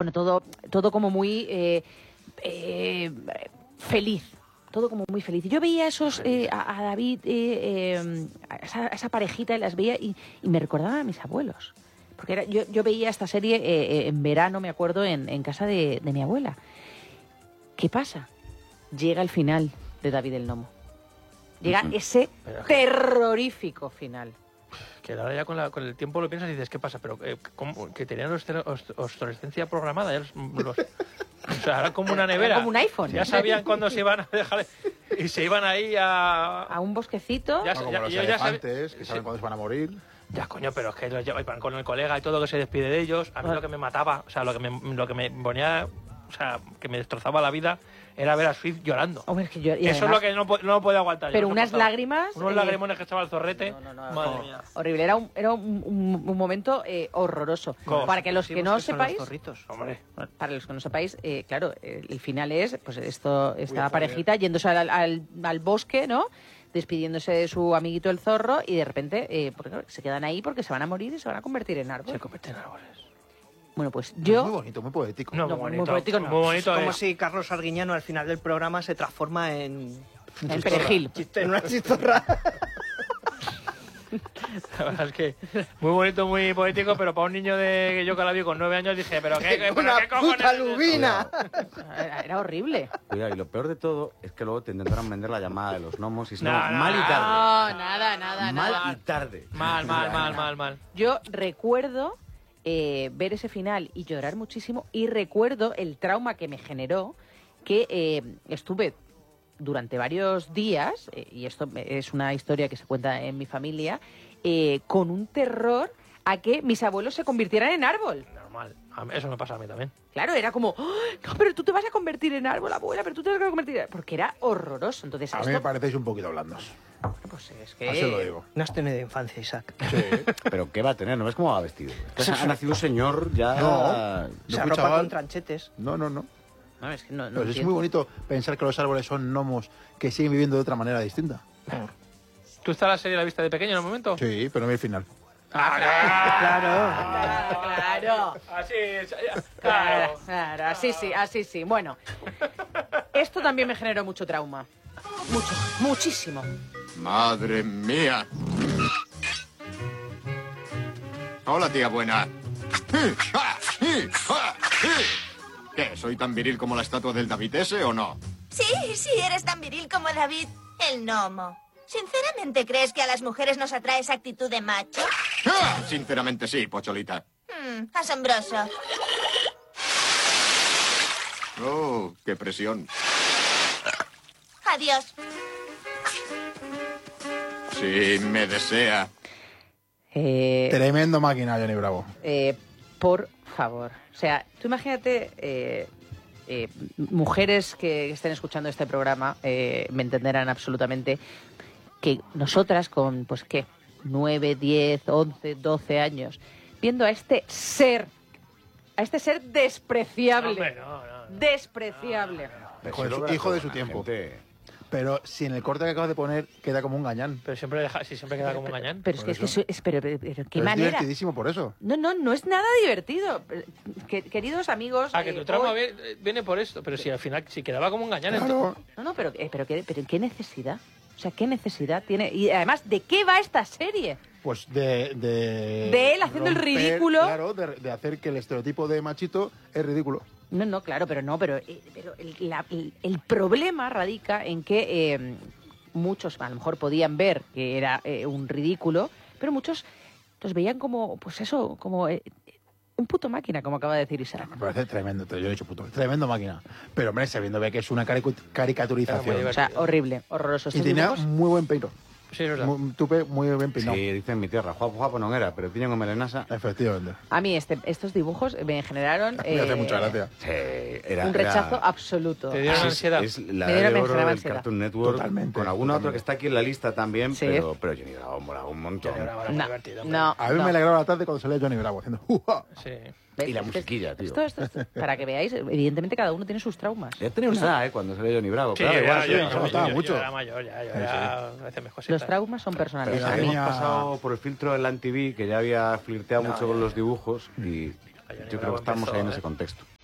bueno, todo como muy feliz. Todo como muy feliz. Yo veía a David, a esa parejita, y las veía y me recordaban a mis abuelos. Porque yo veía esta serie en verano, me acuerdo, en casa de mi abuela. ¿Qué pasa? Llega el final de David el Nomo. Llega ese terrorífico final. Que ahora ya con el tiempo lo piensas y dices, ¿qué pasa? Pero ¿cómo? Que tenían obsolescencia programada. Ya o sea, era como una nevera. Era como un iPhone. Ya sabían cuándo se iban a dejar. Y se iban ahí a un bosquecito. Como los elefantes, que saben cuándo se van a morir. Ya, coño, pero es que los llevan con el colega y todo, que se despide de ellos. A mí lo que me mataba, o sea, lo que me ponía, o sea, que me destrozaba la vida, era ver a Swift llorando. Hombre, es que eso además, es lo que no podía aguantar. Pero unas lágrimas... Unos lagrimones que echaba el zorrete. No, madre mía. Horrible, era un momento horroroso. Para que los que no sepáis... Hombre. Para los que no sepáis, claro, el final es, pues esta parejita yéndose al bosque, ¿no? Despidiéndose de su amiguito el zorro y de repente porque, claro, se quedan ahí porque se van a morir y se van a convertir en árboles. Se convierten en árboles. Bueno, pues yo... Muy bonito, muy poético. No, muy poético no. Muy bonito Es como si Carlos Arguiñano al final del programa se transforma en perejil. En una chistorra. La verdad es que muy bonito, muy poético, pero para un niño de yo que la vi con 9 años dije, pero qué una cojones puta es esto? lubina. Era horrible. Cuidado, y lo peor de todo es que luego te intentaron vender la llamada de los gnomos y No, mal y tarde. No, nada. Mal y tarde. Mal. Yo recuerdo ver ese final y llorar muchísimo, y recuerdo el trauma que me generó, que estuve durante varios días, y esto es una historia que se cuenta en mi familia, con un terror a que mis abuelos se convirtieran en árbol. Normal. Eso me pasa a mí también. Claro, era como, ¡oh, no, pero tú te vas a convertir en árbol, abuela, pero tú te vas a convertir en... Porque era horroroso. Entonces, A mí me parecéis un poquito blandos. Pues es que... Así lo digo. No has tenido infancia, Isaac. Sí. Pero ¿qué va a tener? ¿No ves cómo va vestido? Ha nacido un señor ya... No. Se fui arropa chaval. con tranchetes. No. No, es que no Pues es entiendo. muy bonito pensar que los árboles son gnomos que siguen viviendo de otra manera distinta. ¿Tú estás la serie la vista de pequeño en el momento? Sí, pero no vi el final. Claro. Así, Claro, así sí. Bueno, esto también me generó mucho trauma. Muchísimo. Madre mía. Hola, tía buena. ¿Qué? ¿Soy tan viril como la estatua del David ese o no? Sí, eres tan viril como David, el gnomo. ¿Sinceramente crees que a las mujeres nos atrae esa actitud de macho? Sinceramente sí, Pocholita. Asombroso. Oh, qué presión. Adiós. Sí, me desea. Tremendo máquina, Johnny Bravo. Por favor. O sea, tú imagínate, mujeres que estén escuchando este programa me entenderán absolutamente, que nosotras con, pues, ¿qué? 9, 10, 11, 12 años, viendo a este ser despreciable. Hombre, no. Despreciable. Hijo de su tiempo. Pero si en el corte que acabas de poner queda como un gañán. Pero siempre queda como un gañán. Pero es que pero qué Pero manera. es divertidísimo por eso. No es nada divertido. Queridos amigos. Que tu trauma hoy- viene por esto. Pero si al final, si quedaba como un gañán. Claro. No, pero ¿qué necesidad? O sea, ¿qué necesidad tiene? Y además, ¿de qué va esta serie? Pues de él haciendo el ridículo. Claro, de hacer que el estereotipo de machito es ridículo. No, claro, pero el problema radica en que muchos a lo mejor podían ver que era un ridículo, pero muchos los veían como, pues eso, como un puto máquina, como acaba de decir Isaac. Me parece tremendo, yo he dicho puto, tremendo máquina. Pero hombre, sabiendo que es una caricaturización. O sea, horrible, horroroso. Y Estos tenía dibujos- muy buen peino. Sí, es verdad. Un tupe muy bien peinado. Sí, dice en mi tierra, guapo no era, pero tiene un melenasa. Efectivamente. A mí estos dibujos me generaron Me hace mucha gracia. Sí, era, un rechazo era- absoluto. Te dieron ansiedad. Es la Me de dieron oro ansiedad. del Cartoon Network. Totalmente, Con alguna otra totalmente. que está aquí en la lista también, Sí. pero Johnny Bravo molaba un montón. No, A mí me alegraba la tarde cuando salía Johnny Bravo haciendo ¡Uja! Sí. ¿Ves? Y la musiquilla, tío. Esto, para que veáis, evidentemente cada uno tiene sus traumas. Ya tenía una edad, cuando salió Johnny Bravo. Sí, pero ya, igual, me gustaba mucho. Yo era mayor, yo era a veces mejor. Los traumas son Pero personales. es A que mí. hemos pasado por el filtro del MTV, que ya había flirteado mucho con los dibujos, y yo creo que estamos ahí en ese contexto.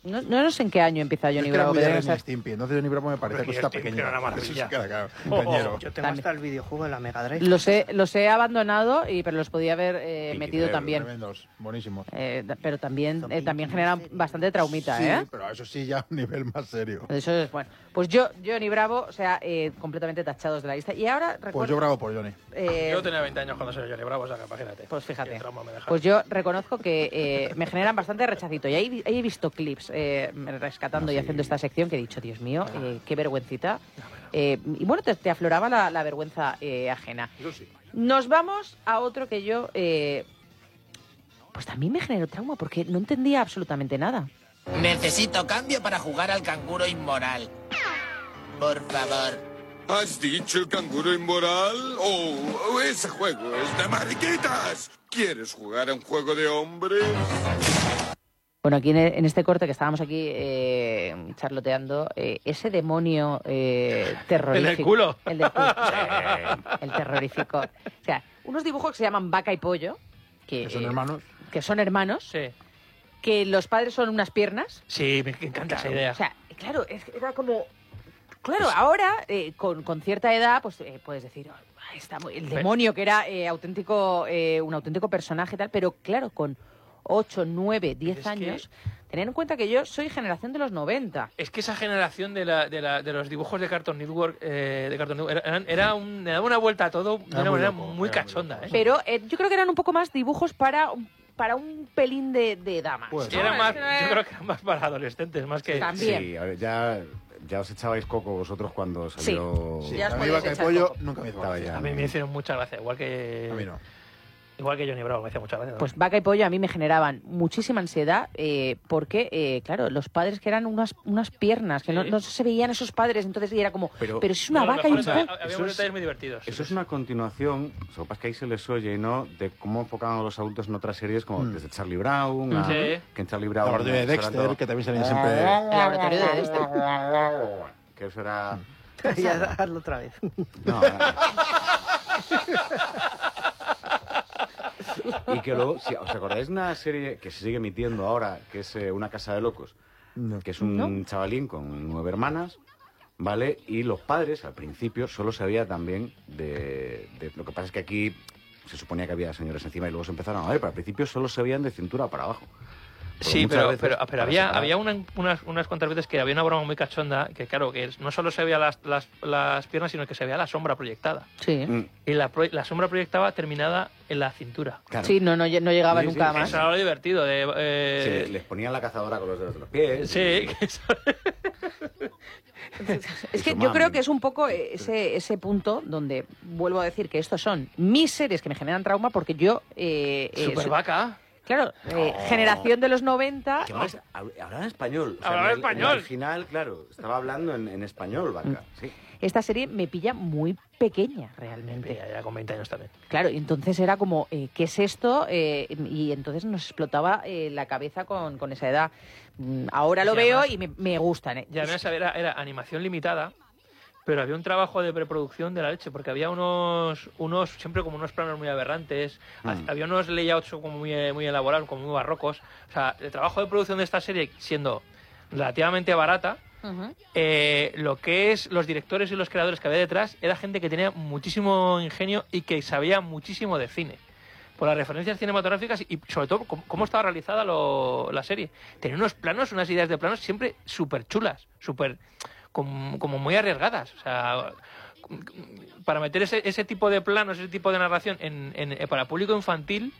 No sé en qué año empieza Yo Johnny es que era Bravo. muy de pero Ren debe y ser- Stimpy, entonces Johnny Bravo me parece Ren y cosita Stimpy pequeña. era una maravilla. Claro, Oh, un cañero. Yo tengo hasta el videojuego de la Mega Drive. Los he abandonado, pero los podía haber metido Cerebro, también. Tremendos, buenísimos. Pero también generan bastante traumita, Sí, ¿eh? pero eso sí ya a un nivel más serio. Eso es bueno. Pues Johnny Bravo, o sea, completamente tachados de la lista. Y ahora Pues recuerdo... yo bravo por Johnny. Yo tenía 20 años cuando salió Johnny Bravo, o sea, que imagínate. Pues fíjate. Qué trauma me deja. Pues yo reconozco que me generan bastante rechacito. Y ahí he visto clips rescatando y haciendo esta sección que he dicho, Dios mío, qué vergüencita. Y bueno, te afloraba la vergüenza ajena. Nos vamos a otro que yo... pues también me generó trauma porque no entendía absolutamente nada. Necesito cambio para jugar al canguro inmoral. Por favor. ¿Has dicho el canguro inmoral? Oh, ese juego es de mariquitas. ¿Quieres jugar a un juego de hombres? Bueno, aquí en este corte que estábamos aquí charloteando, ese demonio terrorífico. El del culo. El del culo. El terrorífico. O sea, unos dibujos que se llaman Vaca y Pollo. Que son hermanos. Que son hermanos. Sí. Que los padres son unas piernas. Sí, me encanta esa idea. O sea, claro, era como... Claro, ahora, con cierta edad, pues puedes decir, el demonio, que era un auténtico personaje y tal, pero claro, con 8, 9, 10 años, tened en cuenta que yo soy generación de los 90. Es que esa generación de los dibujos de Cartoon Network, le daba una vuelta a todo de una manera muy cachonda. Pero yo creo que eran un poco más dibujos para un pelín de damas. Pues, Sí, yo creo que eran más para adolescentes, más que... También. Sí, a ver, ya os echabais coco vosotros cuando salió... Sí, a os mí podíais Vaca y echar Pollo coco. nunca me hizo Estaba gracia. ya. A mí me hicieron mucha gracia, igual que... A mí no. Igual que Johnny Bravo, me hacía mucha gracia. Pues Vaca y Pollo a mí me generaban muchísima ansiedad porque, claro, los padres que eran unas piernas, que no se veían esos padres, entonces era como, pero es una vaca y un pollo. Había unos detalles muy divertidos. Eso es una continuación, lo que pasa es que ahí se les oye, ¿no?, de cómo enfocaban a los adultos en otras series, como desde Charlie Brown, Sí. que en Charlie Brown... La laboratorio de Dexter, que también salía siempre... El laboratorio de Dexter. Que eso era... Ya, hazlo otra vez. No, y que luego, si os acordáis de una serie que se sigue emitiendo ahora, que es Una casa de locos, que es un chavalín con 9 hermanas, ¿vale? Y los padres, al principio, solo sabía también de... Lo que pasa es que aquí se suponía que había señores encima y luego se empezaron a ver, pero al principio solo se veían de cintura para abajo. Porque Sí, muchas pero veces, para había separar- unas cuantas veces que había una broma muy cachonda, que claro, que no solo se veía las piernas, sino que se veía la sombra proyectada. Sí. Mm, Y la sombra proyectaba terminada en la cintura. claro. Sí, no llegaba Sí, nunca sí, más. Eso era lo divertido. Les ponían la cazadora con los dedos de los pies. Sí, Es que Eso, yo mami. creo que es un poco ese punto donde vuelvo a decir que estos son mis series que me generan trauma porque yo... Super vaca. Claro, generación de los 90... Que vamos, hablaba en español. O sea, Hablaba en el- español. en el final, claro, estaba hablando en español, Vaca. Sí. Esta serie me pilla muy pequeña, realmente. Ya con 20 años también. Claro, y entonces era como, ¿qué es esto? Y entonces nos explotaba la cabeza con esa edad. Ahora lo Y veo además- y me gustan. Y además era animación limitada, pero había un trabajo de preproducción de la leche, porque había siempre como unos planos muy aberrantes, había unos layouts como muy elaborados, como muy barrocos. O sea, el trabajo de producción de esta serie, siendo relativamente barata, Ujú. lo que es los directores y los creadores que había detrás, era gente que tenía muchísimo ingenio y que sabía muchísimo de cine. Por las referencias cinematográficas y sobre todo cómo estaba realizada la serie. Tenía unos planos, unas ideas de planos siempre súper chulas, súper como muy arriesgadas. O sea, para meter ese tipo de planos, ese tipo de narración para público infantil,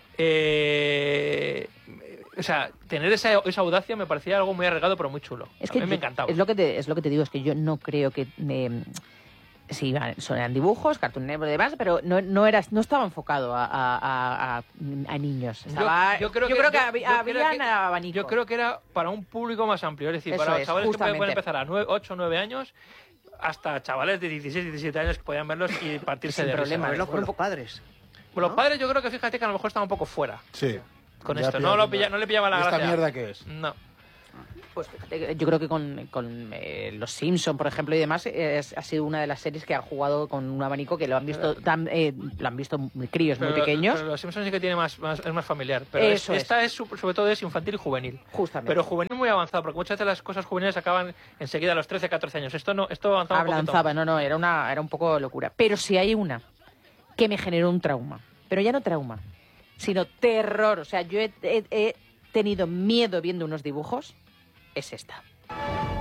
o sea, tener esa audacia me parecía algo muy arriesgado pero muy chulo. Es A que mí me encantaba. es lo que te digo, es que yo no creo que... sí, eran dibujos, Cartoon Network y demás, pero no estaba enfocado a niños. Estaba, yo creo que habían abanico. Yo creo que era para un público más amplio, es decir, Eso para es, chavales que pueden justamente. empezar a 8 o 9 años hasta chavales de 16, 17 años que podían verlos y partirse Sin de problema, risa. Verlo con los padres. Los padres yo creo que fíjate que a lo mejor estaban un poco fuera Sí. con Ya esto. pillaba- No le pillaba la ¿Esta gracia. mierda qué es? No. Pues fíjate, yo creo que con los Simpson, por ejemplo, y demás, ha sido una de las series que ha jugado con un abanico que lo han visto críos muy pequeños. Pero los Simpsons sí que tiene es más familiar. Pero esta es sobre todo es infantil y juvenil. Justamente. Pero juvenil muy avanzado, porque muchas veces las cosas juveniles acaban enseguida a los 13, 14 años. Esto avanzaba un poquito más. No, era un poco locura. Pero si hay una que me generó un trauma, pero ya no trauma, sino terror. O sea, yo he tenido miedo viendo unos dibujos, es esta.